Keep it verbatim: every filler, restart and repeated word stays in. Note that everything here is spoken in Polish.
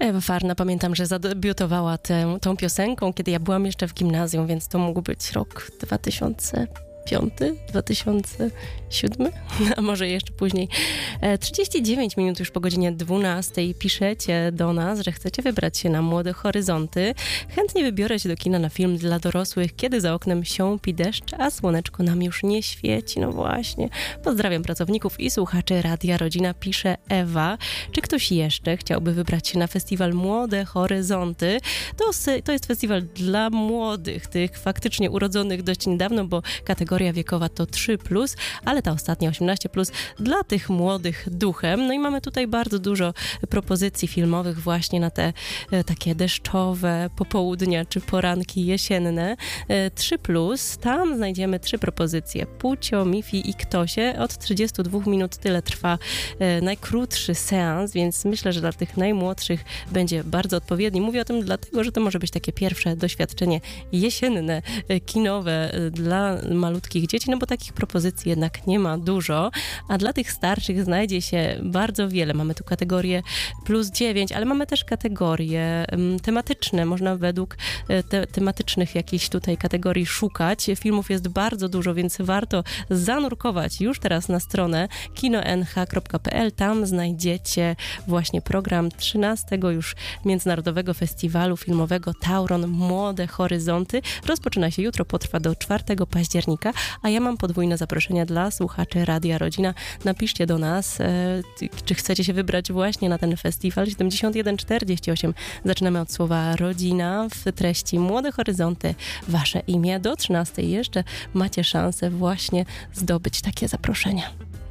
Ewa Farna, pamiętam, że zadebiutowała tę, tą piosenką, kiedy ja byłam jeszcze w gimnazjum, więc to mógł być rok dwa tysiące piąty, dwa tysiące siódmy, a może jeszcze później. trzydzieści dziewięć minut już po godzinie dwunastej piszecie do nas, że chcecie wybrać się na Młode Horyzonty. Chętnie wybiorę się do kina na film dla dorosłych, kiedy za oknem siąpi deszcz, a słoneczko nam już nie świeci. No właśnie. Pozdrawiam pracowników i słuchaczy Radia Rodzina, pisze Ewa. Czy ktoś jeszcze chciałby wybrać się na festiwal Młode Horyzonty? To, to jest festiwal dla młodych, tych faktycznie urodzonych dość niedawno, bo kategoria Kategoria wiekowa to trzy plus, ale ta ostatnia osiemnaście plus dla tych młodych duchem. No i mamy tutaj bardzo dużo propozycji filmowych właśnie na te e, takie deszczowe popołudnia czy poranki jesienne. E, trzy plus, tam znajdziemy trzy propozycje. Pucio, Mifi i Ktosie. Od trzydziestu dwóch minut tyle trwa e, najkrótszy seans, więc myślę, że dla tych najmłodszych będzie bardzo odpowiedni. Mówię o tym dlatego, że to może być takie pierwsze doświadczenie jesienne, e, kinowe e, dla malutkich dzieci, no bo takich propozycji jednak nie ma dużo, a dla tych starszych znajdzie się bardzo wiele. Mamy tu kategorię plus dziewięć, ale mamy też kategorie um, tematyczne. Można według te, tematycznych jakichś tutaj kategorii szukać. Filmów jest bardzo dużo, więc warto zanurkować już teraz na stronę kino n h kropka p l. Tam znajdziecie właśnie program trzynastego już Międzynarodowego Festiwalu Filmowego Tauron Młode Horyzonty. Rozpoczyna się jutro, potrwa do czwartego października, a ja mam podwójne zaproszenia dla słuchaczy Radia Rodzina. Napiszcie do nas, e, czy chcecie się wybrać właśnie na ten festiwal. siedemdziesiąt jeden czterdzieści osiem. Zaczynamy od słowa rodzina. W treści Młode Horyzonty wasze imię. Do trzynastej jeszcze macie szansę właśnie zdobyć takie zaproszenia.